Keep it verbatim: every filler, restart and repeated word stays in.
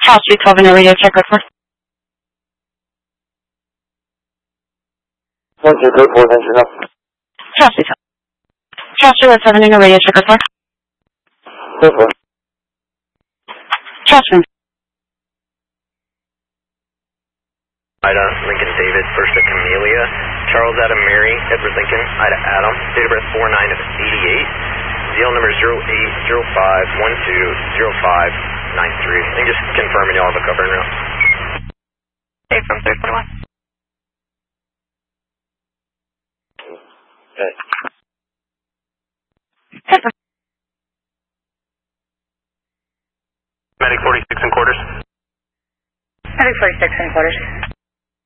Charles Street twelve in your radio check report. One two three four, thanks for help. Charles Street twelve. Charles Street seven in your radio check report. Four four. Charles Street. Ida Lincoln David, first at Camellia. Charles Adam Mary, Edward Lincoln, Ida Adam. Date of birth four nine of eighty-eight. Z L number zero eight zero five one two zero five nine three. And just confirming y'all have a cover and route. Okay, from three twenty-one. Okay. Medic forty-six and quarters. Medic forty-six and quarters.